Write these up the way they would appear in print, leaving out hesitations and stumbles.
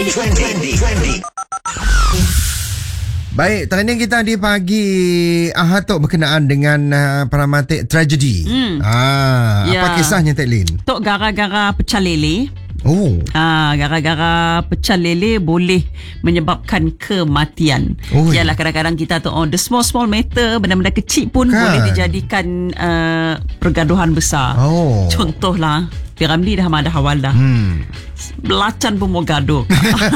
Trendy. Baik, trending kita di pagi Ahad tu berkenaan dengan Paramatic tragedy. Apa kisahnya Tek Lin? Tok gara-gara pecah lele. Oh. Gara-gara pecah lele boleh menyebabkan kematian. Yalah, kadang-kadang kita tu the small matter, benda-benda kecil pun boleh dijadikan pergaduhan besar. Contohlah Piramli dah ada awal dah. Belacan pun mau gaduh.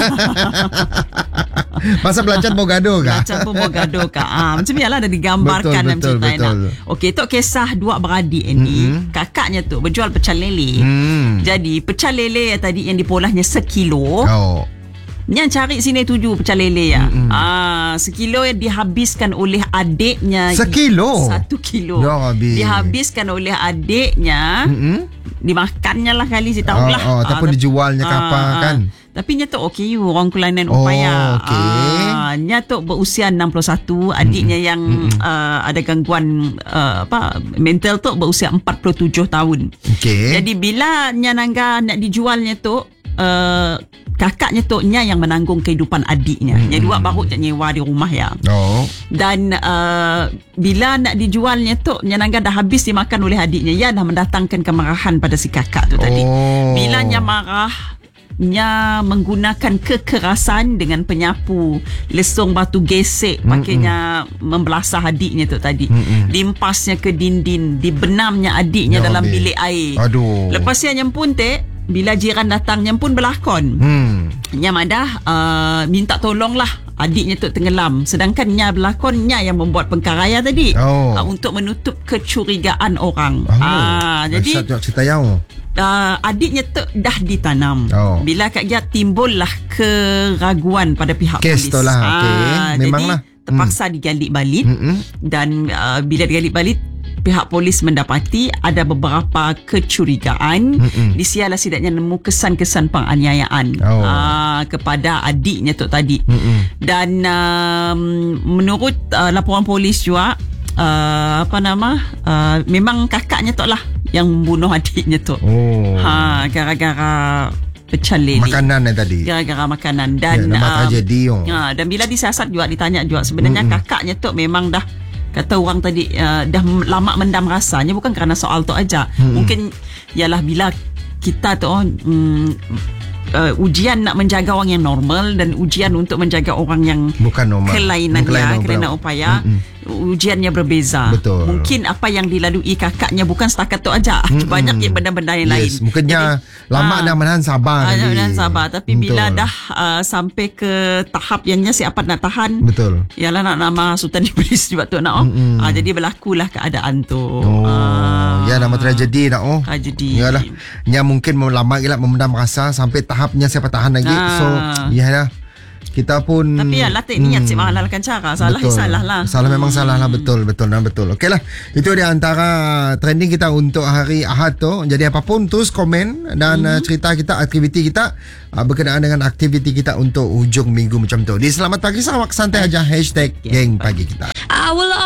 Masa belacan mau gaduh kah? Belacan pun mau gaduh kah? Macam biarlah ada digambarkan dalam cerita ni. Okey, tu kisah dua beradik ni. Kakaknya tu berjual pecel lele. Jadi pecel lele tadi yang dipolahnya sekilo. Yang cari sini 7 pecel lele ya. Sekilo yang dihabiskan oleh adiknya. Sekilo? 1 kilo. Dihabiskan oleh adiknya. Dimakannya lah kali si tahu lah. Ataupun dijualnya apa kan. Tapi nya tu okey, orang kelainan upaya. Nya tu berusia 61, adiknya yang ada gangguan mental tu berusia 47 tahun. Jadi bila nya nangga nak dijualnya tu kakaknya tu nya yang menanggung kehidupan adiknya. Yang dua baru nyewa di rumah ya. Dan bila nak dijualnya tu nya nangga dah habis dimakan oleh adiknya. Ya dah mendatangkan kemarahan pada si kakak tu tadi. Bila nya marah, nya menggunakan kekerasan dengan penyapu, lesung batu gesek, pakainya membelasah adiknya tu tadi. Diempasnya ke dinding, dibenamnya adiknya dalam bilik air. Lepas nya pun bila jiran datangnya pun berlakon. Nya madah minta tolong lah adiknya tu tenggelam. Sedangkan nya berlakon, nya yang membuat pengkaraya tadi untuk menutup kecurigaan orang. Jadi cerita yang adiknya tu dah ditanam. Bila kakak timbullah keraguan pada pihak polis. Memanglah terpaksa digali balik. Dan bila digali balik, pihak polis mendapati ada beberapa kecurigaan. Disialah sidaknya nemu kesan-kesan penganiayaan kepada adiknya tu tadi. Dan menurut laporan polis juga, memang kakaknya tu lah yang membunuh adiknya tu. Gara-gara pecel lele. Makanan tadi. Gara-gara makanan. Dan tragedi. Dan bila disiasat juga, ditanya juga sebenarnya kakaknya tu memang dah, kata orang tadi, dah lama mendam rasanya, bukan kerana soal tu aja. Mungkin ialah bila kita tu ujian nak menjaga orang yang normal dan ujian untuk menjaga orang yang bukan normal, kelainan upaya, ujiannya berbeza. Mungkin apa yang dilalui kakaknya bukan setakat tu aja. Banyak yang benda-benda yang lain. Mungkinnya lama dah menahan sabar. Tapi bila dah sampai ke tahap yangnya siapa nak tahan. Ialah nak nama Sultan Iblis juga tu nak. Jadi berlakulah keadaan tu. Ya, nama tragedi nak. Tragedi. Yalah. Nya mungkin lama gila memendam rasa sampai tahapnya siapa tahan lagi. So, yalah. Kita pun, tapi ya lah niat si menghalalkan cara. Salah lah. Salah memang salah lah. Betul. Okeylah. Itu di antara trending kita untuk hari Ahad tu. Jadi apapun terus komen dan cerita kita, aktiviti kita berkenaan dengan aktiviti kita untuk hujung minggu macam tu. Di Selamat Pagi Sarawak, santai aja #geng pagi kita.